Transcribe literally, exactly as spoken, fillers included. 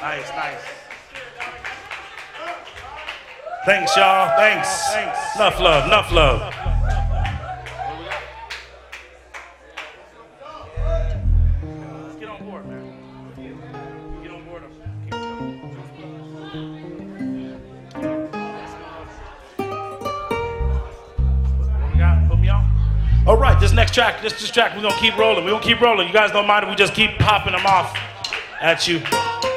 Nice, nice. Thanks, y'all. Thanks. Thanks. Enough love, enough love. Get on board, man. Get on board. What we got? Put me on. All right, this next track, this, this track, we're gonna keep rolling. We're gonna keep rolling. You guys don't mind if we just keep popping them off at you.